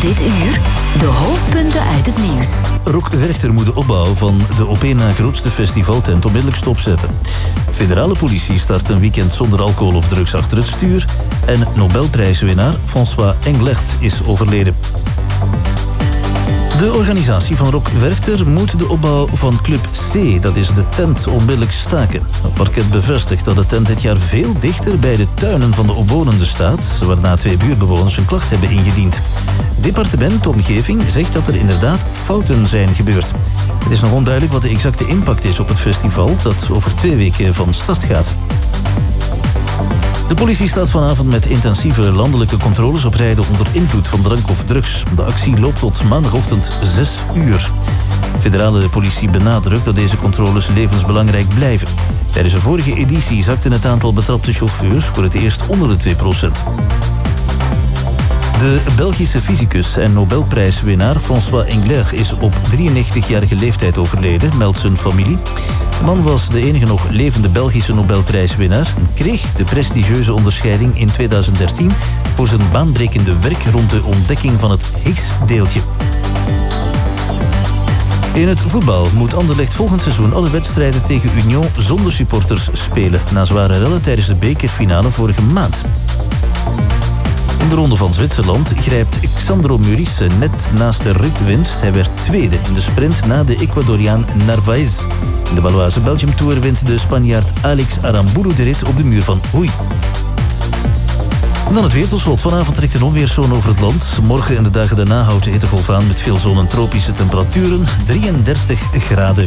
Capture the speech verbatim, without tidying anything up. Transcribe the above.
Dit uur de hoofdpunten uit het nieuws. Rock Werchter moet de opbouw van de op één na grootste festivaltent onmiddellijk stopzetten. Federale politie start een weekend zonder alcohol of drugs achter het stuur. En Nobelprijswinnaar François Englert is overleden. De organisatie van Rock Werchter moet de opbouw van Club C, dat is de tent, onmiddellijk staken. Het parket bevestigt dat de tent dit jaar veel dichter bij de tuinen van de omwonenden staat, waarna twee buurtbewoners een klacht hebben ingediend. Departement Omgeving zegt dat er inderdaad fouten zijn gebeurd. Het is nog onduidelijk wat de exacte impact is op het festival, dat over twee weken van start gaat. De politie staat vanavond met intensieve landelijke controles op rijden onder invloed van drank of drugs. De actie loopt tot maandagochtend zes uur. Federale politie benadrukt dat deze controles levensbelangrijk blijven. Tijdens de vorige editie zakte het aantal betrapte chauffeurs voor het eerst onder de twee procent. De Belgische fysicus en Nobelprijswinnaar François Englert is op drieënnegentigjarige leeftijd overleden, meldt zijn familie. De man was de enige nog levende Belgische Nobelprijswinnaar en kreeg de prestigieuze onderscheiding in tweeduizend dertien voor zijn baanbrekende werk rond de ontdekking van het Higgs-deeltje. In het voetbal moet Anderlecht volgend seizoen alle wedstrijden tegen Union zonder supporters spelen, na zware rellen tijdens de bekerfinale vorige maand. In de Ronde van Zwitserland grijpt Xandro Murisse net naast de ritwinst. Hij werd tweede in de sprint na de Ecuadoriaan Narvaez. In de Baloise Belgium Tour wint de Spanjaard Alex Aramburu de rit op de muur van Hoei. En dan het weer tot slot. Vanavond trekt een onweerszone over het land. Morgen en de dagen daarna houdt de hittegolf aan met veel zon en tropische temperaturen. drieëndertig graden.